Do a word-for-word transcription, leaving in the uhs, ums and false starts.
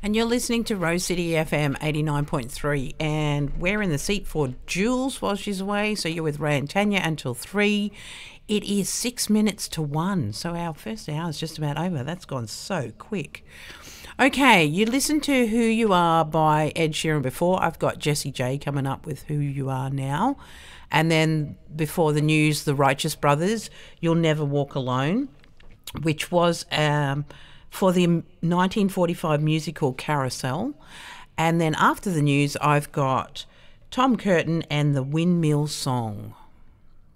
And you're listening to Rose City F M eighty-nine point three, and we're in the seat for Jules while she's away. So you're with Ray and Tanya until three. It is six minutes to one, so our first hour is just about over. That's gone so quick. Okay, you listened to Who You Are by Ed Sheeran before. I've got Jessie J coming up with Who You Are now. And then before the news, the Righteous Brothers, You'll Never Walk Alone, which was um, for the nineteen forty-five musical Carousel. And then after the news, I've got Tom Curtin and the Windmill Song.